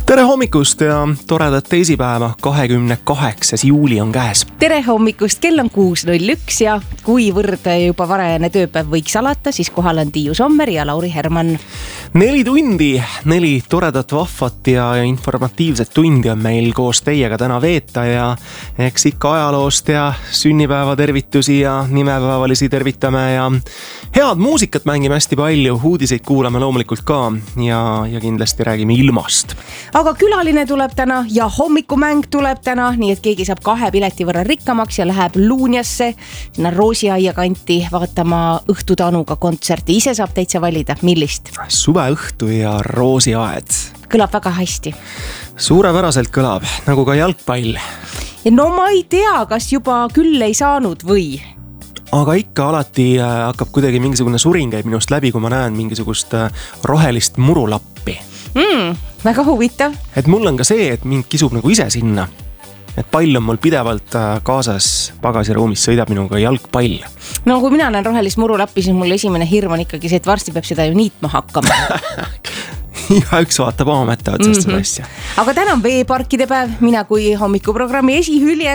Tere hommikust ja toredat teisipäeva, 28. juuli on käes. Tere hommikust, kell on 6.01 ja kuivõrd juba varajane tööpäev võiks alata, siis kohal on Tiiu Sommer ja Lauri Herman. 4 tundi, 4 toredat, vahvat ja informatiivset tundi on meil koos teiega täna veeta ja eks ikka ajaloost ja sünnipäeva tervitusi ja nimepäevalisi tervitame ja head muusikat mängime hästi palju, uudiseid kuulame loomulikult ka ja kindlasti räägime ilmast. Aga külaline tuleb täna ja hommikumäng tuleb täna, nii et keegi saab 2 pileti võrra rikkamaks ja läheb Luunjasse sinna Roosiaia kanti vaatama õhtutanuga kontserti. Ise saab täitsa valida, millist? Suveõhtu ja Roosiaed. Kõlab väga hästi. Suurepäraselt kõlab, nagu ka jalgpall. No ma ei tea, kas juba küll ei saanud või? Aga ikka alati hakkab kuidagi mingisugune surin käib minust läbi, kui ma näen mingisugust rohelist murulappi. Väga huvitav. Et mul on ka see, et mind kisub nagu ise sinna. Et pall on mul pidevalt kaasas pagasiruumis, sõidab minuga jalgpall. No kui mina näen rohelist murulappi, siis mul esimene hirm on ikkagi see, et varsti peab seda ju niitma hakkama. Igaüks vaatab oma mätta otsast seda asja. Aga täna on veeparkide päev, mina kui hommikuprogrammi esihülje